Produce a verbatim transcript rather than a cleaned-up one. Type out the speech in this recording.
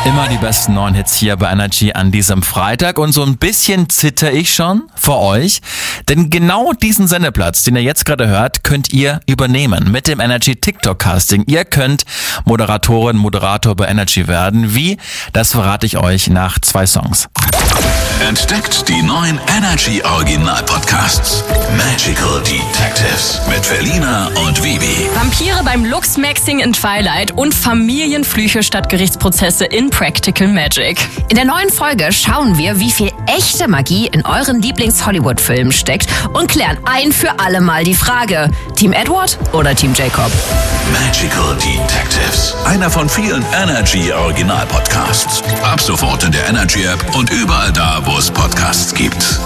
Immer die besten neuen Hits hier bei Energy an diesem Freitag und so ein bisschen zitter ich schon vor euch, denn genau diesen Sendeplatz, den ihr jetzt gerade hört, könnt ihr übernehmen mit dem Energy TikTok Casting. Ihr könnt Moderatorin, Moderator bei Energy werden. Wie? Das verrate ich euch nach zwei Songs. Entdeckt die neuen Energy Original Podcasts Magical Detectives mit Felina und Vivi. Vampire beim Lux-Maxing in Twilight und Familienflüche statt Gerichtsprozesse in Practical Magic. In der neuen Folge schauen wir, wie viel echte Magie in euren Lieblings-Hollywood-Filmen steckt und klären ein für alle Mal die Frage: Team Edward oder Team Jacob? Magical Detectives. Einer von vielen Energy Original Podcasts. Ab sofort in der Energy App und überall da, wo es Podcasts gibt.